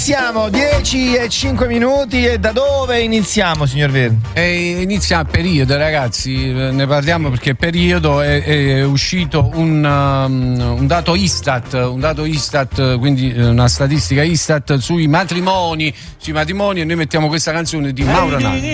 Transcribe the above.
Siamo 10:05 e da dove iniziamo, signor Verdi? Inizia a periodo, ragazzi, ne parliamo perché periodo è uscito un dato Istat, quindi una statistica Istat sui matrimoni, e noi mettiamo questa canzone di Mauro Nani.